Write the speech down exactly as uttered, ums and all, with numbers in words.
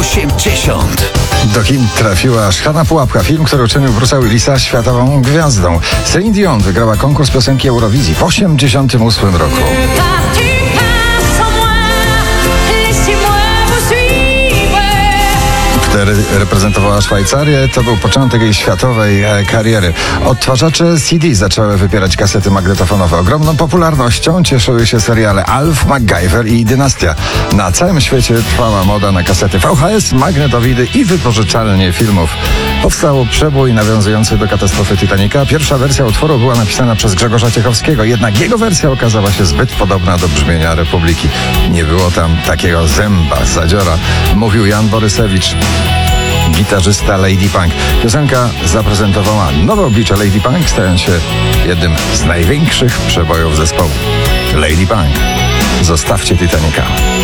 osiemdziesiąt. Do kin trafiła Szklana Pułapka, film, który uczynił Bruce'a Willisa światową gwiazdą. Celine Dion wygrała konkurs piosenki Eurowizji w osiemdziesiątym ósmym roku. Wtedy reprezentowała Szwajcarię. To był początek jej światowej e, kariery. Odtwarzacze C D zaczęły wypierać kasety magnetofonowe. Ogromną popularnością cieszyły się seriale Alf, MacGyver i Dynastia. Na całym świecie trwała moda na kasety V H S, magnetowidy i wypożyczalnie filmów. Powstał przebój nawiązujący do katastrofy Titanica. Pierwsza wersja utworu była napisana przez Grzegorza Ciechowskiego, jednak jego wersja okazała się zbyt podobna do brzmienia Republiki. Nie było tam takiego zęba, zadziora, mówił Jan Borysewicz, gitarzysta Lady Punk. Piosenka zaprezentowała nowe oblicze Lady Punk, stając się jednym z największych przebojów zespołu. Lady Punk. Zostawcie Titanica.